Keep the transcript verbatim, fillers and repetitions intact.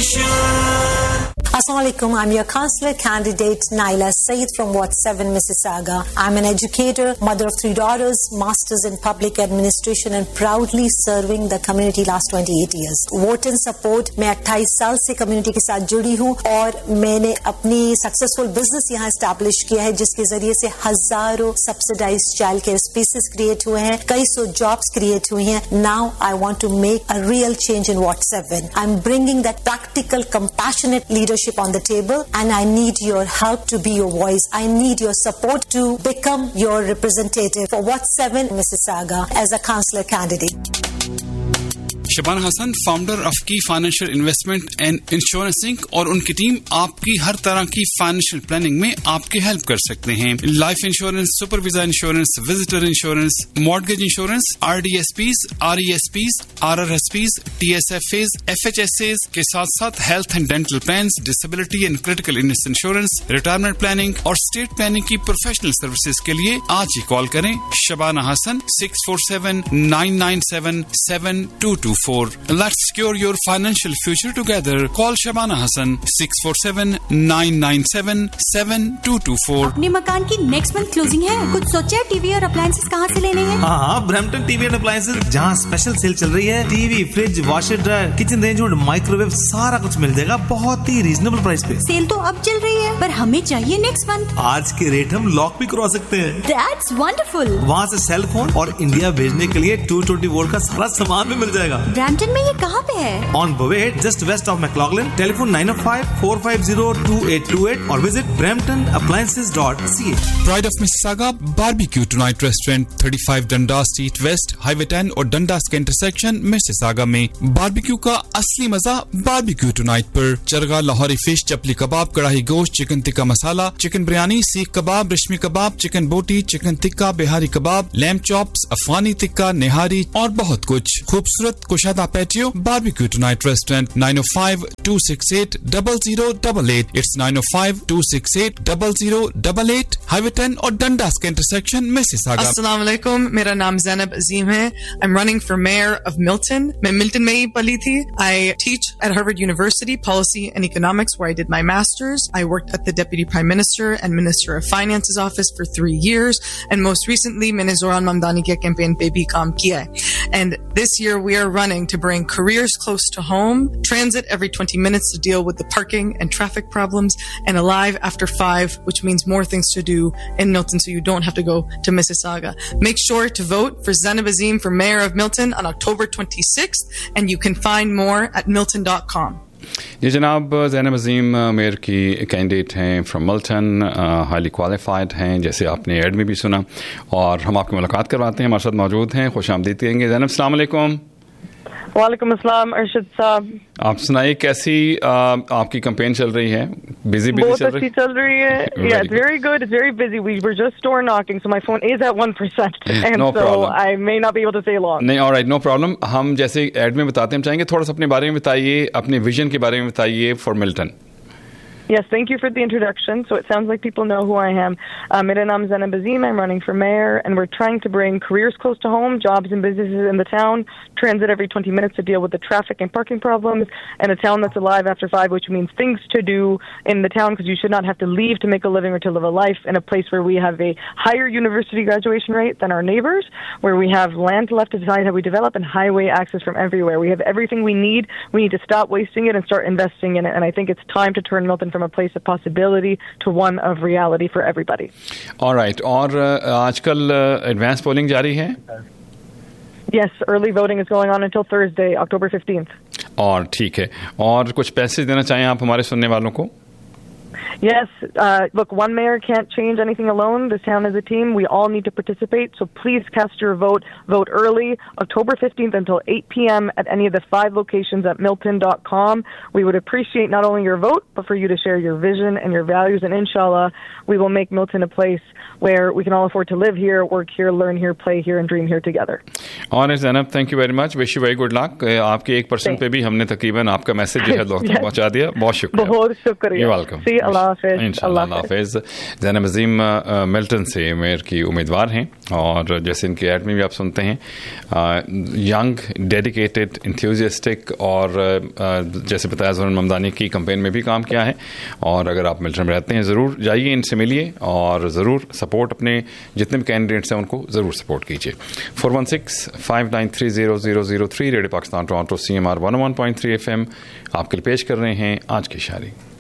Assalamualaikum. I'm your counselor candidate Naila Saeed from Ward seven, Mississauga. I'm an educator, mother of three daughters, masters in public administration and proudly serving the community last twenty-eight years. Vote and support. मैं अट्ठाईस साल से community के साथ जुड़ी हूँ और मैंने अपनी successful business यहाँ establish किया है जिसके जरिए से हजारों subsidized child care spaces create हुए हैं, कई सौ jobs create हुई हैं. Now I want to make a real change in Ward seven. I'm bringing that practical, compassionate leadership on the table and I need your help to be your voice. I need your support to become your representative for Ward seven Mississauga as a councillor candidate. Shabana Hasan, founder of की financial investment and insurance ink और उनकी team आपकी हर तरह की financial planning में आपकी help कर सकते हैं. Life insurance, super visa insurance, visitor insurance, mortgage insurance, आरडीएसपीज, आरईएसपीज, आरआरएसपीज, टीएसएफएज, एफएचएसएज के साथ साथ health and dental plans, disability and critical illness insurance, retirement planning और स्टेट प्लानिंग की प्रोफेशनल सर्विसेज के लिए आज ही कॉल करें. Shabana Hasan six four seven nine nine seven seven to to four. Let's secure your financial future together. Call Shabana Hassan six four seven nine nine seven seven two two four. अपने मकान की next month closing है, कुछ सोचा है TV और appliances कहाँ से लेने हैं? हाँ हाँ, ब्रैम्पटन टीवी एंड अप्लायंसेस, जहाँ स्पेशल सेल चल रही है. TV, fridge, washer dryer, kitchen range और माइक्रोवेव सारा कुछ मिल जाएगा बहुत ही रीजनेबल प्राइस पे. सेल तो अब चल रही है पर हमें चाहिए नेक्स्ट मंथ. आज के रेट हम लॉक भी करवा सकते हैं. That's wonderful. वहाँ से सेल फोन और इंडिया भेजने के लिए टू ट्वेंटी वोल्ट का सारा सामान भी मिल जाएगा. ब्रैम्पटन में ये कहाँ पे है? On Bowhead, just west of McLaughlin. Telephone nine oh five four five zero two eight two eight or visit brampton appliances dot c a. Pride of Mississauga Barbecue Tonight Restaurant, thirty-five Dundas Street West, Highway ten और Dundas के intersection Mississauga में barbecue का असली मजा barbecue tonight पर. Chargha, Lahori fish, chapli कबाब, कढ़ाई गोश्त, chicken tikka masala, chicken biryani, सीख कबाब, रेशमी कबाब, चिकन बोटी, चिकन टिक्का, बिहारी कबाब, लैम्प चॉप्स, अफगानी टिक्का, निहारी और बहुत कुछ. खूबसूरत कुशादा patio Barbecue Tonight Restaurant, nine oh five two six eight zero zero eight eight. It's nine oh five two six eight zero zero eight eight. Highway ten और Dundas के intersection Mississauga. Assalamu alaikum. मेरा नाम ज़ैनब अजीम है. I'm running for mayor of Milton. मैं Milton में ही पली थी. I teach at Harvard University Policy and Economics where I did my master's. I worked at the Deputy Prime Minister and Minister of Finance's office for three years. And most recently मैंने Zoran Mamdani के campaign पे भी काम किया है. And this year we are running to bring careers close to home, transit every twenty minutes to deal with the parking and traffic problems, and alive after five, which means more things to do in Milton so you don't have to go to Mississauga. Make sure to vote for Zainab Azim for Mayor of Milton on October twenty-sixth, and you can find more at milton dot com. जी जनाब, ज़ैनब अजीम mayor की candidate हैं from Milton, highly qualified हैं जैसे आपने add में भी सुना, और हम आपकी मुलाकात करवाते हैं. हमारे साथ मौजूद हैं, खुश आमदीद कहेंगे. ज़ैनब अस्सलाम वालेकुम. वालेकुम अस्सलाम अरशद साहब. आप सुनाइए कैसी आ, आपकी कैंपेन चल रही है? बिजी बिजी बहुत चल रही अच्छी चल रही है. Yeah, it's very good. It's very busy. We were just door knocking, so my phone is at one percent, and no so problem. I may not be able to stay long. नहीं, all right, no problem. हम जैसे add में बताते हैं, हम चाहेंगे थोड़ा सा अपने बारे में बताइए, अपने विजन के बारे में बताइए for Milton. Yes, thank you for the introduction. So it sounds like people know who I am. Uh, Mera naam Zainab Azim. I'm running for mayor, and we're trying to bring careers close to home, jobs and businesses in the town, transit every twenty minutes to deal with the traffic and parking problems, and a town that's alive after five, which means things to do in the town because you should not have to leave to make a living or to live a life, in a place where we have a higher university graduation rate than our neighbors, where we have land left to decide how we develop, and highway access from everywhere. We have everything we need. We need to stop wasting it and start investing in it, and I think it's time to turn Milton from a place of possibility to one of reality for everybody. All right. और आजकल advance polling जारी है? Yes, early voting is going on until Thursday, October fifteenth. और ठीक है. और कुछ पैसे देना चाहें आप हमारे सुनने वालों को? Yes, uh, look, one mayor can't change anything alone. This town is a team. We all need to participate. So please cast your vote. Vote early, October fifteenth until eight p.m. at any of the five locations at milton dot com. We would appreciate not only your vote, but for you to share your vision and your values. And inshallah, we will make Milton a place where we can all afford to live here, work here, learn here, play here, and dream here together. All right, Zainab, thank you very much. Wish you very good luck. आपके एक percent पे भी हमने तकरीबन आपका message जो है लोगों तक पहुंचा दिया. बहुत शुक्रिया. बहुत शुक्रिया. You're welcome. See, Allah इंशाल्लाह हाफिज। ज़ैनब अज़ीम मिल्टन से मेयर की उम्मीदवार हैं और जैसे इनके ऐड में भी आप सुनते हैं, यंग, डेडिकेटेड, इंथ्यूजियास्टिक और जैसे बताया ज़ुहर ममदानी की कैंपेन में भी काम किया है। और अगर आप मिल्टन में रहते हैं ज़रूर जाइए, इनसे मिलिए और ज़रूर सपोर्ट अपने जितने भी कैंडिडेट्स हैं उनको ज़रूर सपोर्ट कीजिए। Four one six five nine three zero zero zero three radio Pakistan Toronto C M R one one point three F M आपके लिए पेश कर रहे हैं आज की शायरी।